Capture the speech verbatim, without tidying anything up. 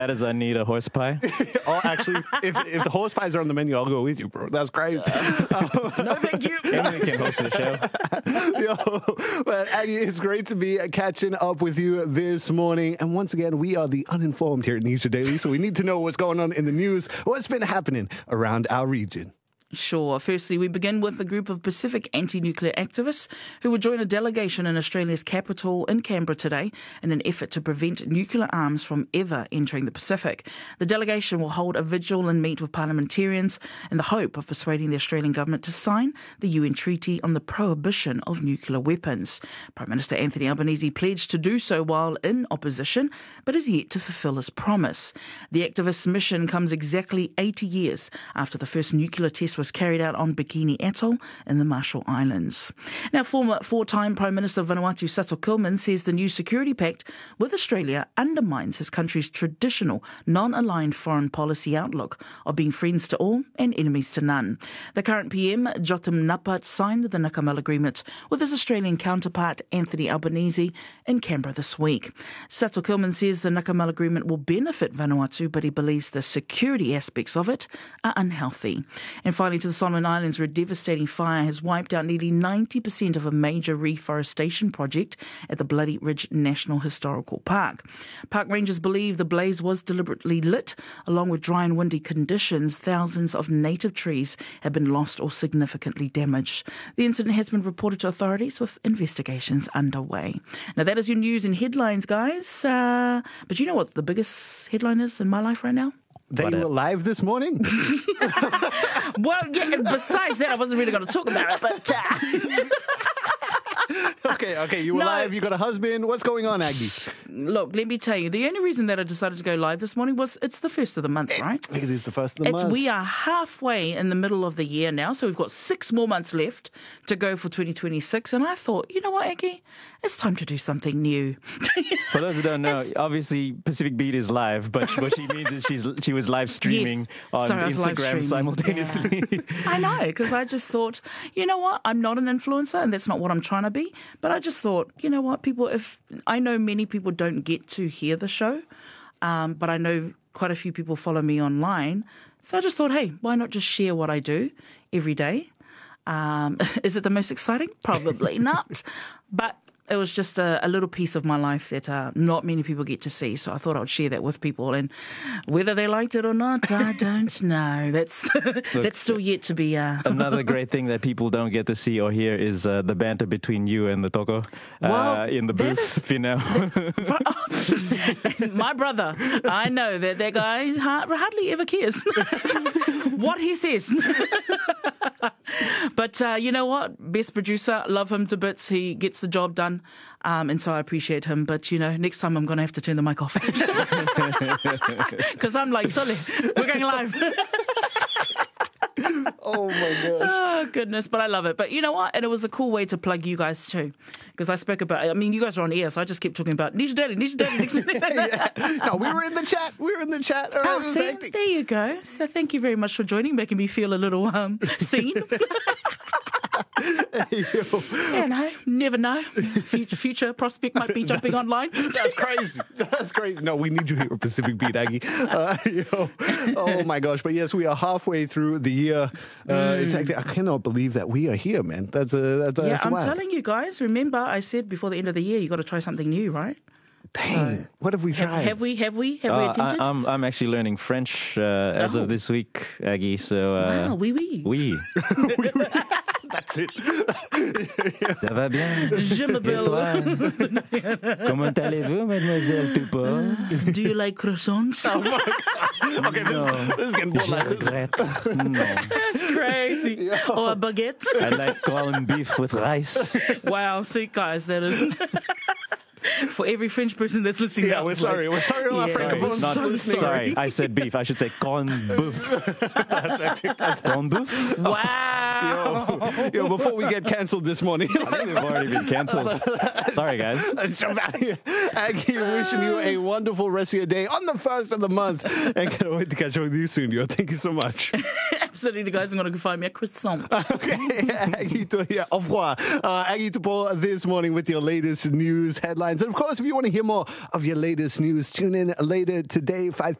That is, I need a horse pie. Oh, actually, if if the horse pies are on the menu, I'll go with you, bro. That's great. Uh, no, thank you. Anyone can host the show. Yo, but Aggie, it's great to be catching up with you this morning. And once again, we are the uninformed here at Nisha Daily, so we need to know what's going on in the news, what's been happening around our region. Sure. Firstly, we begin with a group of Pacific anti-nuclear activists who will join a delegation in Australia's capital in Canberra today in an effort to prevent nuclear arms from ever entering the Pacific. The delegation will hold a vigil and meet with parliamentarians in the hope of persuading the Australian government to sign the U N Treaty on the Prohibition of Nuclear Weapons. Prime Minister Anthony Albanese pledged to do so while in opposition, but is yet to fulfil his promise. The activists' mission comes exactly eighty years after the first nuclear test was carried out on Bikini Atoll in the Marshall Islands. Now, former four-time Prime Minister of Vanuatu, Sato Kilman, says the new security pact with Australia undermines his country's traditional non-aligned foreign policy outlook of being friends to all and enemies to none. The current P M, Jotham Napat, signed the Nakamal agreement with his Australian counterpart, Anthony Albanese, in Canberra this week. Sato Kilman says the Nakamal agreement will benefit Vanuatu, but he believes the security aspects of it are unhealthy. And finally, to the Solomon Islands, where a devastating fire has wiped out nearly ninety percent of a major reforestation project at the Bloody Ridge National Historical Park. Park rangers believe the blaze was deliberately lit. Along with dry and windy conditions, thousands of native trees have been lost or significantly damaged. The incident has been reported to authorities with investigations underway. Now, that is your news and headlines, guys. Uh, but you know what the biggest headline is in my life right now? They were live this morning. Well, yeah, besides that, I wasn't really going to talk about it, but... Uh... Okay, okay, you were No. live, you got a husband. What's going on, Aggie? Look, let me tell you, the only reason that I decided to go live this morning was it's the first of the month, right? It is the first of the It's, month. we are halfway in the middle of the year now, so we've got six more months left to go for twenty twenty-six. And I thought, you know what, Aggie? It's time to do something new. For those who don't know, It's- obviously Pacific Beat is live, but what she means is she's she was live streaming Yes. on Sorry, I was live Instagram streaming. simultaneously. Yeah. I know, because I just thought, you know what, I'm not an influencer, and that's not what I'm trying to be. But I just thought, you know what, people, if I know many people don't get to hear the show, um, but I know quite a few people follow me online. So I just thought, hey, why not just share what I do every day? Um, is it the most exciting? Probably not. But it was just a, a little piece of my life that uh, not many people get to see. So I thought I would share that with people. And whether they liked it or not, I don't know. That's that's still yet to be... Uh... Another great thing that people don't get to see or hear is uh, the banter between you and the Toko uh, Well, in the that booth. is- You know. My brother, I know that that guy hardly ever cares what he says. But uh, you know what? Best producer, love him to bits. He gets the job done. Um, and so I appreciate him. But, you know, next time I'm going to have to turn the mic off. Because I'm like, Sole, we're going live. Oh, my gosh. Oh, goodness. But I love it. But you know what? And it was a cool way to plug you guys too. Because I spoke about, I mean, you guys are on air, so I just kept talking about Nisha Daily, Nisha Daily, Nisha Daily. Yeah. No, we were in the chat. We were in the chat. All right, Oh, it was see, hectic. there you go. So thank you very much for joining, making me feel a little um, seen. You know, never know. Future, future prospect might be jumping online. That's crazy. That's crazy. No, we need you here at Pacific Beat, Aggie. Uh, you know, oh my gosh. But yes, we are halfway through the year. Uh, Mm. it's actually, I cannot believe that we are here, man. That's a that's, Yeah, that's I'm wild. telling you guys, remember I said before the end of the year, you got to try something new, right? Dang, what have we Have, tried? have we, have we, have we Uh, I, attempted? I'm I'm actually learning French uh, as Oh. of this week, Aggie. So uh, wow, oui, oui. oui, That's it. ça va bien. Je Et m'appelle. toi? Comment allez-vous, mademoiselle Tupo? Do you like croissants? Okay, this, this is getting more Je like regrette. No. That's crazy. Or a baguette. I like corned beef with rice. Wow, see, guys, that is... For every French person that's listening Yeah, out, we're it's sorry. like- We're sorry to our Yeah. francophones. Not- so sorry, sorry. I said beef. I should say corned beef. Corned beef? Wow. Yo, before we get cancelled this morning, I think they've already been cancelled. Sorry, guys. let's jump out here. Aggie, wishing you a wonderful rest of your day on the first of the month. And can't wait to catch up with you soon, yo. Thank you so much. Absolutely, guys. I'm going to go find me a croissant. Okay, Aggie Tohia, au revoir. Uh, Aggie Tupo this morning with your latest news headlines. And of course, if you want to hear more of your latest news, tune in later today, five